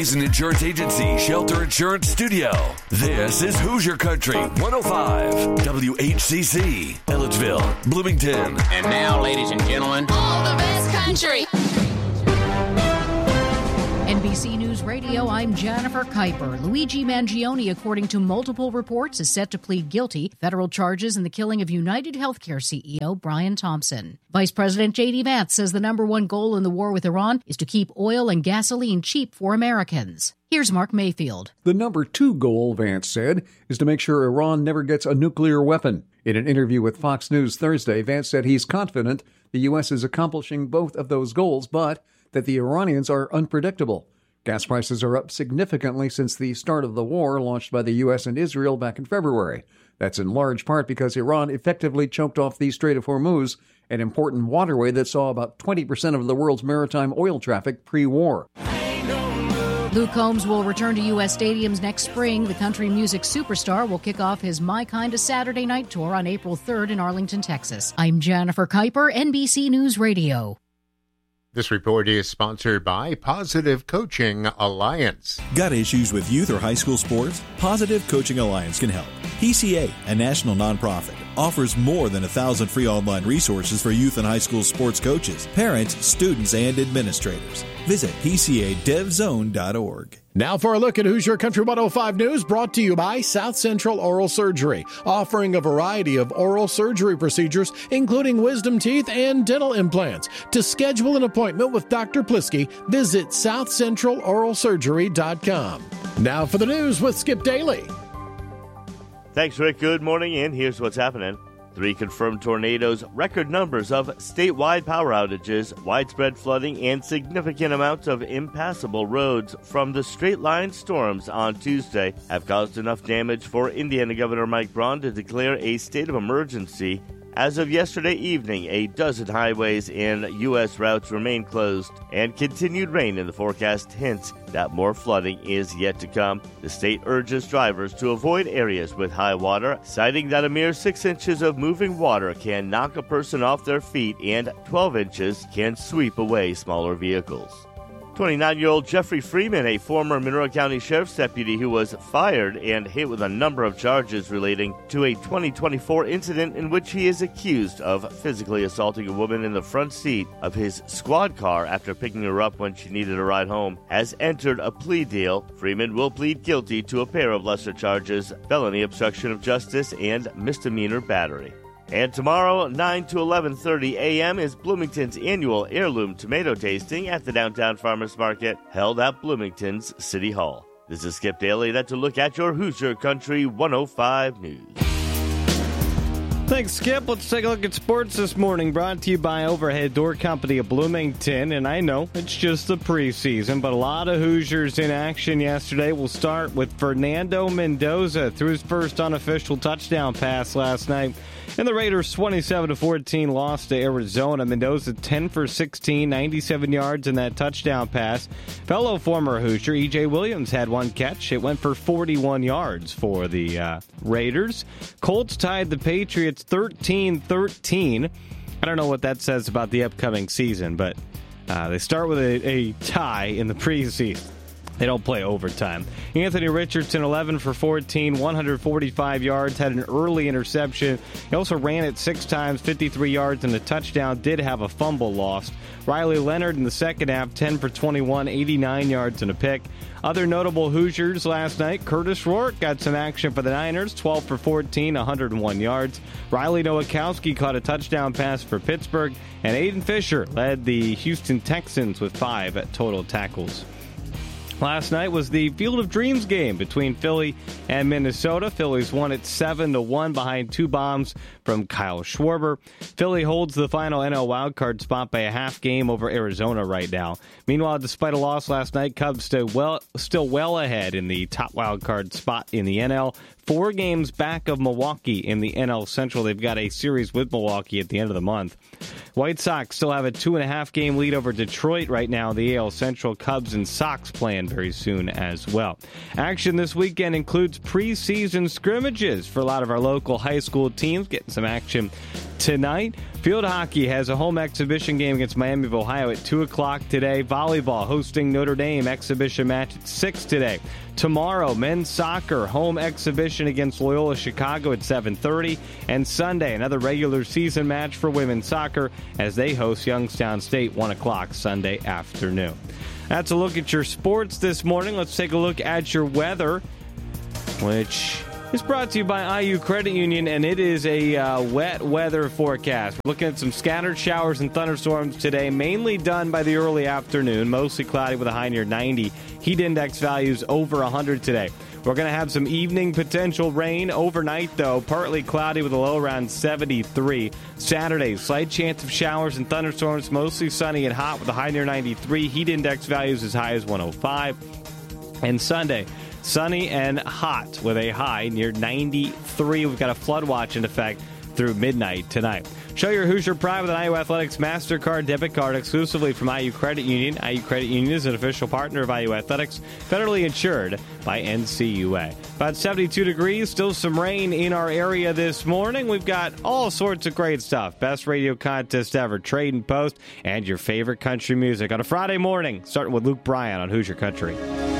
An insurance agency, Shelter Insurance Studio. This is Hoosier Country 105 WHCC, Ellettsville, Bloomington. And now, ladies and gentlemen, all the best country. NBC News Radio, I'm Jennifer Kuiper. Luigi Mangione, according to multiple reports, is set to plead guilty to federal charges in the killing of United Healthcare CEO Brian Thompson. Vice President J.D. Vance says the number one goal in the war with Iran is to keep oil and gasoline cheap for Americans. Here's Mark Mayfield. The number two goal, Vance said, is to make sure Iran never gets a nuclear weapon. In an interview with Fox News Thursday, Vance said he's confident the U.S. is accomplishing both of those goals, but that the Iranians are unpredictable. Gas prices are up significantly since the start of the war launched by the U.S. and Israel back in February. That's in large part because Iran effectively choked off the Strait of Hormuz, an important waterway that saw about 20% of the world's maritime oil traffic pre-war. Luke Combs will return to U.S. stadiums next spring. The country music superstar will kick off his My Kind of Saturday Night tour on April 3rd in Arlington, Texas. I'm Jennifer Kuiper, NBC News Radio. This report is sponsored by Positive Coaching Alliance. Got issues with youth or high school sports? Positive Coaching Alliance can help. PCA, a national nonprofit, offers more than 1,000 free online resources for youth and high school sports coaches, parents, students, and administrators. Visit PCADevZone.org. Now for a look at Hoosier Country 105 News, brought to you by South Central Oral Surgery, offering a variety of oral surgery procedures, including wisdom teeth and dental implants. To schedule an appointment with Dr. Plisky, visit southcentraloralsurgery.com. Now for the news with Skip Daly. Thanks, Rick. Good morning, and here's what's happening. 3 confirmed tornadoes, record numbers of statewide power outages, widespread flooding, and significant amounts of impassable roads from the straight-line storms on Tuesday have caused enough damage for Indiana Governor Mike Braun to declare a state of emergency. As of yesterday evening, a dozen highways and U.S. routes remain closed, and continued rain in the forecast hints that more flooding is yet to come. The state urges drivers to avoid areas with high water, citing that a mere 6 inches of moving water can knock a person off their feet and 12 inches can sweep away smaller vehicles. 29-year-old Jeffrey Freeman, a former Monroe County Sheriff's deputy who was fired and hit with a number of charges relating to a 2024 incident in which he is accused of physically assaulting a woman in the front seat of his squad car after picking her up when she needed a ride home, has entered a plea deal. Freeman will plead guilty to a pair of lesser charges, felony obstruction of justice and misdemeanor battery. And tomorrow, 9 to 11:30 a.m. is Bloomington's annual heirloom tomato tasting at the Downtown Farmers Market, held at Bloomington's City Hall. This is Skip Daly. That's a look at your Hoosier Country 105 News. Thanks, Skip. Let's take a look at sports this morning, brought to you by Overhead Door Company of Bloomington. And I know it's just the preseason, but a lot of Hoosiers in action yesterday. We'll start with Fernando Mendoza threw his first unofficial touchdown pass last night. And the Raiders 27-14 lost to Arizona. Mendoza 10 for 16, 97 yards in that touchdown pass. Fellow former Hoosier E.J. Williams had one catch. It went for 41 yards for the Raiders. Colts tied the Patriots 13-13. I don't know what that says about the upcoming season, but they start with a tie in the preseason. They don't play overtime. Anthony Richardson, 11 for 14, 145 yards, had an early interception. He also ran it 6 times, 53 yards, and a touchdown. Did have a fumble lost. Riley Leonard in the second half, 10 for 21, 89 yards, and a pick. Other notable Hoosiers last night, Curtis Rourke got some action for the Niners, 12 for 14, 101 yards. Riley Nowakowski caught a touchdown pass for Pittsburgh, and Aiden Fisher led the Houston Texans with 5 total tackles. Last night was the Field of Dreams game between Philly and Minnesota. Phillies won it 7-1 behind 2 bombs from Kyle Schwarber. Philly holds the final NL wildcard spot by a half game over Arizona right now. Meanwhile, despite a loss last night, Cubs still well ahead in the top wildcard spot in the NL. 4 games back of Milwaukee in the NL Central. They've got a series with Milwaukee at the end of the month. White Sox still have a 2.5 game lead over Detroit right now. The AL Central. Cubs and Sox playing very soon as well. Action this weekend includes preseason scrimmages for a lot of our local high school teams, getting some action tonight. Field hockey has a home exhibition game against Miami of Ohio at 2 o'clock today. Volleyball hosting Notre Dame, exhibition match at 6 today. Tomorrow, men's soccer home exhibition against Loyola Chicago at 7:30. And Sunday, another regular season match for women's soccer as they host Youngstown State 1 o'clock Sunday afternoon. That's a look at your sports this morning. Let's take a look at your weather, which is brought to you by IU Credit Union, and it is a wet weather forecast. We're looking at some scattered showers and thunderstorms today, mainly done by the early afternoon, mostly cloudy with a high near 90. Heat index values over 100 today. We're going to have some evening potential rain overnight, though, partly cloudy with a low around 73. Saturday, slight chance of showers and thunderstorms, mostly sunny and hot with a high near 93. Heat index values as high as 105. And Sunday, sunny and hot with a high near 93. We've got a flood watch in effect through midnight tonight. Show your Hoosier pride with an IU Athletics MasterCard debit card exclusively from IU Credit Union. IU Credit Union is an official partner of IU Athletics, federally insured by NCUA. About 72 degrees, still some rain in our area this morning. We've got all sorts of great stuff. Best radio contest ever, Trade and Post, and your favorite country music on a Friday morning, starting with Luke Bryan on Hoosier Country.